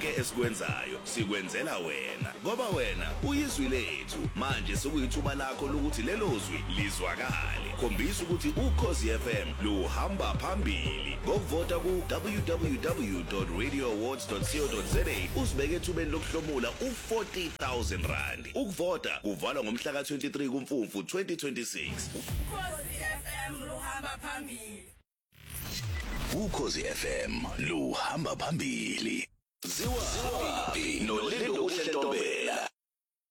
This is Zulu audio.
konke esikwenzayo sikwenzela wena ngoba wena uyizwi lethu manje sekuyithuba lakho lokuthi lelo zwi lizwakale khombisa ukuthi ukhozi FM luhamba phambili ngokuvota ku www.radioawards.co.za usibeke ethubeni lokuhlomula u40,000 rand ukuvota kuvalwa ngomhla ka23 kuMfumfu 2026 ukhozi FM luhamba phambili ukhozi FM luhamba phambili ziwa no Lindo Uhlentobela